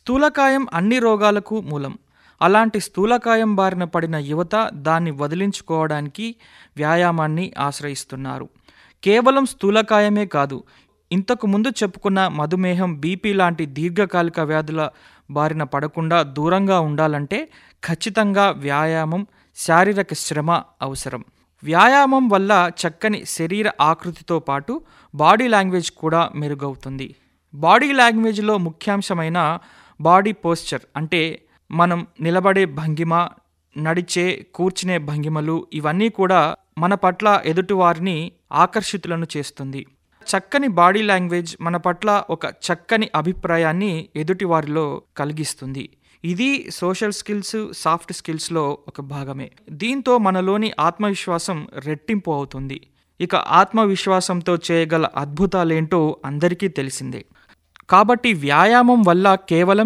స్థూలకాయం అన్ని రోగాలకు మూలం. అలాంటి స్థూలకాయం బారిన పడిన యువత దాన్ని వదిలించుకోవడానికి వ్యాయామాన్ని ఆశ్రయిస్తున్నారు. కేవలం స్థూలకాయమే కాదు, ఇంతకు ముందు చెప్పుకున్న మధుమేహం, బీపీ లాంటి దీర్ఘకాలిక వ్యాధుల బారిన పడకుండా దూరంగా ఉండాలంటే ఖచ్చితంగా వ్యాయామం, శారీరక శ్రమ అవసరం. వ్యాయామం వల్ల చక్కని శరీర ఆకృతితో పాటు బాడీ లాంగ్వేజ్ కూడా మెరుగవుతుంది. బాడీ లాంగ్వేజ్లో ముఖ్యాంశమైన బాడీ పోస్చర్ అంటే మనం నిలబడే భంగిమ, నడిచే, కూర్చునే భంగిమలు, ఇవన్నీ కూడా మన పట్ల ఎదుటివారిని ఆకర్షితులను చేస్తుంది. చక్కని బాడీ లాంగ్వేజ్ మన పట్ల ఒక చక్కని అభిప్రాయాన్ని ఎదుటివారిలో కలిగిస్తుంది. ఇది సోషల్ స్కిల్స్, సాఫ్ట్ స్కిల్స్లో ఒక భాగమే. దీంతో మనలోని ఆత్మవిశ్వాసం రెట్టింపు అవుతుంది. ఇక ఆత్మవిశ్వాసంతో చేయగల అద్భుతాలేంటో అందరికీ తెలిసిందే. కాబట్టి వ్యాయామం వల్ల కేవలం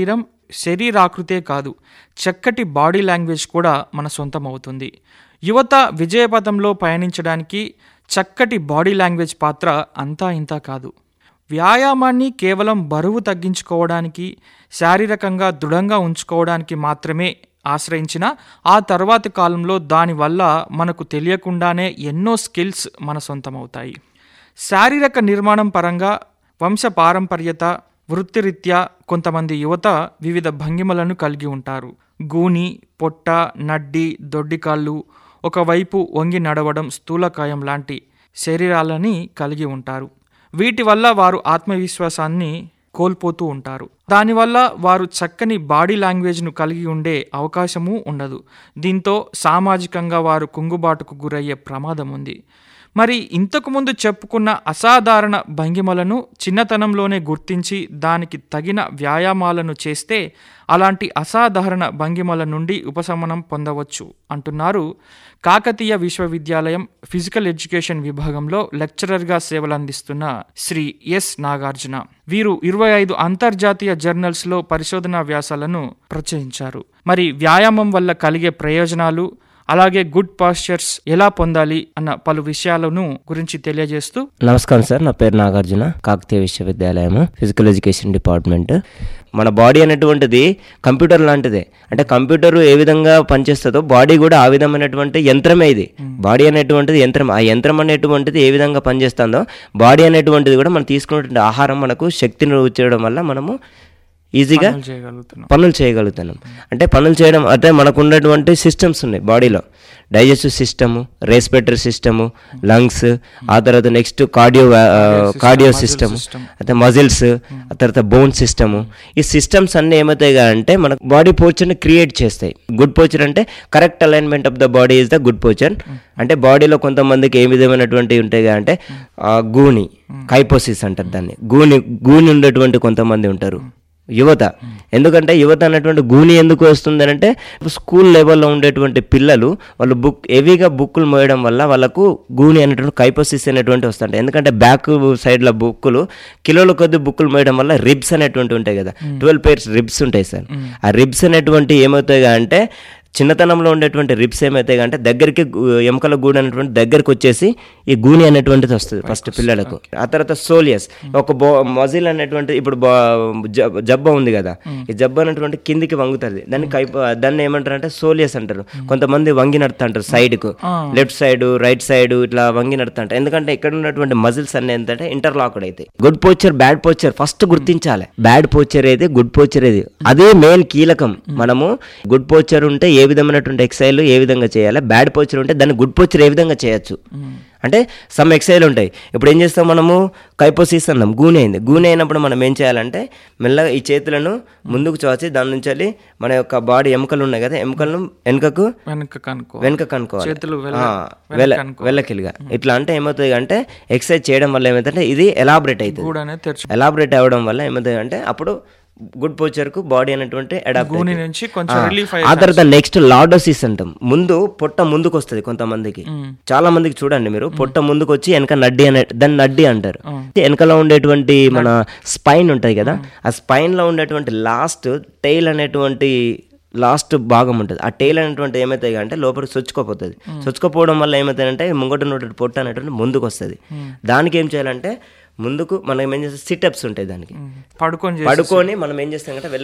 శరీరాకృతే కాదు, చక్కటి బాడీ లాంగ్వేజ్ కూడా మన సొంతం అవుతుంది. యువత విజయపథంలో పయనించడానికి చక్కటి బాడీ లాంగ్వేజ్ పాత్ర అంతా ఇంతా కాదు. వ్యాయామాన్ని కేవలం బరువు తగ్గించుకోవడానికి, శారీరకంగా దృఢంగా ఉంచుకోవడానికి మాత్రమే ఆశ్రయించిన ఆ తర్వాతి కాలంలో దానివల్ల మనకు తెలియకుండానే ఎన్నో స్కిల్స్ మన సొంతమవుతాయి. శారీరక నిర్మాణం పరంగా, వంశపారంపర్యత, వృత్తిరీత్యా కొంతమంది యువత వివిధ భంగిమలను కలిగి ఉంటారు. గూని, పొట్ట, నడ్డి, దొడ్డికాళ్ళు, ఒకవైపు వంగి నడవడం, స్థూలకాయం లాంటి శరీరాలని కలిగి ఉంటారు. వీటి వల్ల వారు ఆత్మవిశ్వాసాన్ని కోల్పోతూ ఉంటారు. దానివల్ల వారు చక్కని బాడీ లాంగ్వేజ్ను కలిగి ఉండే అవకాశము ఉండదు. దీంతో సామాజికంగా వారు కుంగుబాటుకు గురయ్యే ప్రమాదం ఉంది. మరి ఇంతకుముందు చెప్పుకున్న అసాధారణ భంగిమలను చిన్నతనంలోనే గుర్తించి దానికి తగిన వ్యాయామాలను చేస్తే అలాంటి అసాధారణ భంగిమల నుండి ఉపశమనం పొందవచ్చు అంటున్నారు కాకతీయ విశ్వవిద్యాలయం ఫిజికల్ ఎడ్యుకేషన్ విభాగంలో లెక్చరర్గా సేవలందిస్తున్న శ్రీ ఎస్ నాగార్జున. వీరు 25 అంతర్జాతీయ జర్నల్స్లో పరిశోధనా వ్యాసాలను ప్రచురించారు. మరి వ్యాయామం వల్ల కలిగే ప్రయోజనాలు, అలాగే గుడ్ పాస్చర్స్ ఎలా పొందాలి అన్న పలు విషయాలను గురించి తెలియజేస్తూ, నమస్కారం సార్, నా పేరు నాగార్జున, కాకతీయ విశ్వవిద్యాలయం ఫిజికల్ ఎడ్యుకేషన్ డిపార్ట్మెంట్. మన బాడీ అనేటువంటిది కంప్యూటర్ లాంటిదే. అంటే కంప్యూటర్ ఏ విధంగా పనిచేస్తుందో బాడీ కూడా ఆ విధమైనటువంటి యంత్రమే. ఇది బాడీ అనేటువంటిది యంత్రం. ఆ యంత్రం అనేటువంటిది ఏ విధంగా పనిచేస్తుందో బాడీ అనేటువంటిది కూడా మనం తీసుకున్నటువంటి ఆహారం మనకు శక్తిని ఇచ్చడం వల్ల మనము ఈజీగా పనులు చేయగలుగుతున్నాం. అంటే పనులు చేయడం అంటే మనకు ఉన్నటువంటి సిస్టమ్స్ ఉన్నాయి బాడీలో. Digestive system, respiratory system, lungs, ఆ తర్వాత నెక్స్ట్ కార్డియో సిస్టము, అయితే మజిల్స్, ఆ తర్వాత బోన్ సిస్టము. ఈ సిస్టమ్స్ అన్నీ ఏమవుతాయి అంటే మన బాడీ పోస్చర్ని క్రియేట్ చేస్తాయి. గుడ్ పోస్చర్ అంటే correct alignment of the body is the good posture. అంటే బాడీలో కొంతమందికి ఏ విధమైనటువంటి ఉంటాయి అంటే గూని, కైపోసిస్ అంటారు దాన్ని. గూని ఉండేటువంటి కొంతమంది ఉంటారు యువత. ఎందుకంటే యువత అన్నటువంటి గూని ఎందుకు వస్తుంది అంటే స్కూల్ లెవెల్లో ఉండేటువంటి పిల్లలు వాళ్ళు హెవీగా బుక్కులు మోయడం వల్ల వాళ్ళకు గూని అనేటువంటి కైపోసిస్ అనేటువంటి వస్తుంటాయి. ఎందుకంటే బ్యాక్ సైడ్లో బుక్కులు కిలోల కొద్ది బుక్కులు మోయడం వల్ల రిబ్స్ అనేటువంటి ఉంటాయి కదా, 12 pairs రిబ్స్ ఉంటాయి సార్. ఆ రిబ్స్ అనేటువంటి ఏమవుతాయి అంటే చిన్నతనంలో ఉండేటువంటి రిబ్స్ ఏమవుతాయి అంటే దగ్గరికి ఎముకల గూడు అనేటువంటి దగ్గరికి వచ్చేసి ఈ గూని అనేటువంటిది వస్తుంది ఫస్ట్ పిల్లలకు. ఆ తర్వాత సోలియస్, ఒక మజిల్ అనేటువంటి ఇప్పుడు జబ్బ ఉంది కదా, ఈ జబ్బ అనేటువంటి కిందికి వంగుతుంది. దాన్ని ఏమంటారు అంటే సోలియస్ అంటారు. కొంతమంది వంగి నడుతుంటారు సైడ్కు, లెఫ్ట్ సైడ్, రైట్ సైడ్ ఇట్లా వంగి నడుతుంటారు. ఎందుకంటే ఇక్కడ ఉన్నటువంటి మజిల్స్ అన్ని ఏంటంటే ఇంటర్లాక్డ్ అవుతాయి. Good posture, bad posture first గుర్తించాలి. బ్యాడ్ పోస్చర్ ఏది, గుడ్ పోస్చర్ ఏది, అదే మెయిన్ కీలకం. మనము గుడ్ పోస్చర్ ఉంటే ఏ విధమైనటువంటి ఎక్సర్సైజ్ ఏ విధంగా చేయాలి, బ్యాడ్ పోస్చర్ ఉంటే దాన్ని గుడ్ పోస్చర్ ఏ విధంగా చేయొచ్చు అంటే సమ్ ఎక్సర్సైజ్ ఉంటాయి. ఇప్పుడు ఏం చేస్తాం మనము, కైపోసిస్ అన్నాం, గూని అయింది. గూని అయినప్పుడు మనం ఏం చేయాలంటే మెల్లగా ఈ చేతులను ముందుకు చాచి దాని నుంచి మన యొక్క బాడీ ఎముకలు ఉన్నాయి కదా, ఎముకలను వెనక కనుక్కోవాలి, వెళ్ళకిలిగా ఇట్లా. అంటే ఏమవుతుంది అంటే ఎక్సర్సైజ్ చేయడం వల్ల ఏమవుతుందంటే ఇది ఎలాబరేట్ అవుతుంది. ఎలాబరేట్ అవ్వడం వల్ల ఏమవుతుంది అంటే అప్పుడు గుడ్ పోస్చర్కు బాడీ అనేటువంటి ఆ తర్వాత నెక్స్ట్ లార్డోసిస్ అంటాం. ముందు పొట్ట ముందుకు వస్తుంది కొంతమందికి, చాలా మందికి చూడండి మీరు, పొట్ట ముందుకు వచ్చి వెనక నడ్డి దాన్ని నడ్డి అంటారు. వెనకలో ఉండేటువంటి మన స్పైన్ ఉంటుంది కదా, ఆ స్పైన్ లో ఉండేటువంటి లాస్ట్ టెయిల్ అనేటువంటి లాస్ట్ భాగం ఉంటుంది. ఆ టెయిల్ అనేటువంటి ఏమవుతాయి అంటే లోపలికి సొచ్చుకోపోతుంది. సొచ్చుకోపోవడం వల్ల ఏమవుతాయంటే ముంగట ఉన్నటువంటి పొట్ట అనేటువంటి ముందుకు వస్తుంది. దానికి ఏం చేయాలంటే ముందుకు మనం ఏం చేస్తాం, సిటప్స్ ఉంటాయి, దానికి పడుకొని మనం ఏం చేస్తాం అంటే